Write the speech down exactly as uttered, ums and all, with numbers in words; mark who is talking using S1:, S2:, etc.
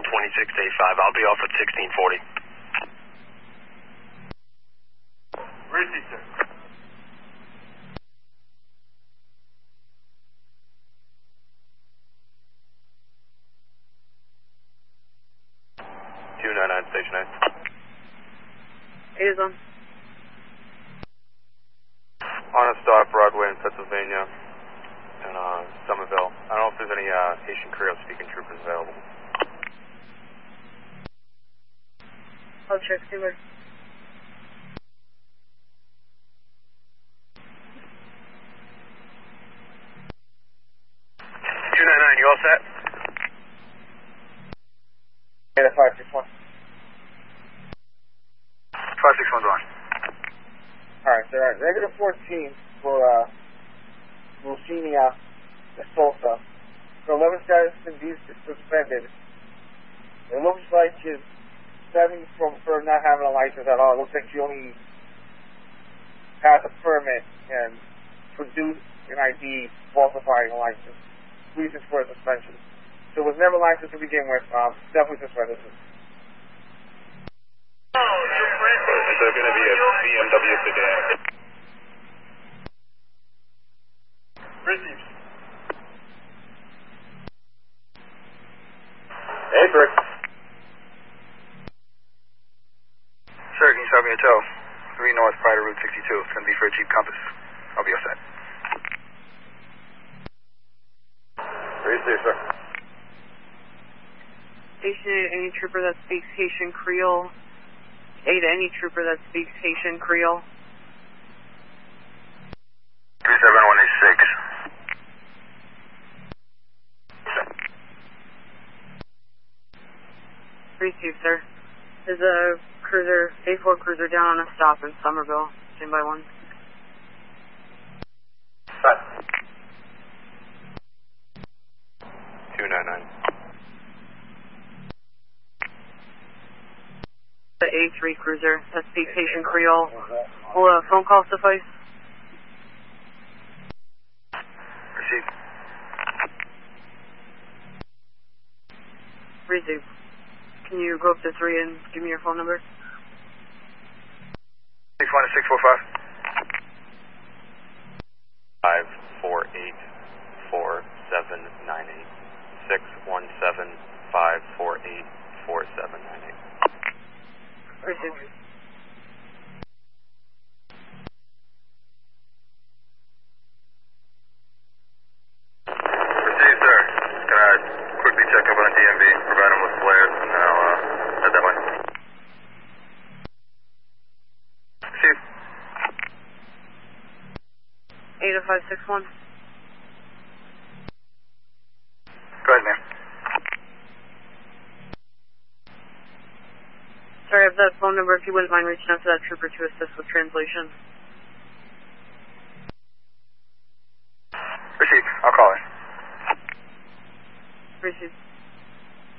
S1: twenty-six eighty-five. I'll be off at sixteen forty.
S2: Receive, sir.
S1: two nine nine, station nine.
S3: eight is on.
S1: On a stop, Broadway in Pennsylvania, and uh, Somerville. I don't know if there's any uh, Haitian Creole speaking troopers available.
S3: I'll check, Steamer.
S1: two nine nine, you all set?
S2: Data five six one.
S1: five six one's on.
S2: Alright, so alright, regular fourteen for uh, Lucinia Sosa. So eleven status indeed suspended. It looks like she's stemming from for not having a license at all. It looks like she only has a permit and produced an I D falsifying a license. Reasons for a suspension. So it was never licensed to begin with. Um, definitely suspended.
S1: Is there going to be a B M W sedan?
S2: Receives.
S1: Hey, Brick. Sir, can you stop me a tow? three North Pride Route sixty-two. It's going to be for a Jeep Compass. I'll be all set. Receive, sir.
S3: Station eight, any trooper that speaks Haitian Creole. eight, any trooper that speaks Haitian Creole.
S1: three seven one eight six.
S3: Receive, sir. There's a cruiser, A four cruiser down on a stop in Somerville. Stand by one.
S1: two nine nine.
S3: The A three cruiser that speaks Haitian Creole. Will a phone call suffice?
S1: Receive.
S3: Receive. Can you go up to three and give me your phone number?
S1: six one six four five. five four eight four seven nine eight. six one seven five four eight four seven nine eight.
S3: Receive.
S1: Receive, sir. Can I quickly check up on a D M V, provide him with flares, and then I'll uh, head that way. Receive.
S3: eight oh five six one.
S1: Go ahead, ma'am.
S3: Sorry, I have that phone number if you wouldn't mind reaching out to that trooper to assist with translation.
S1: Receive. I'll call her.
S3: Receive.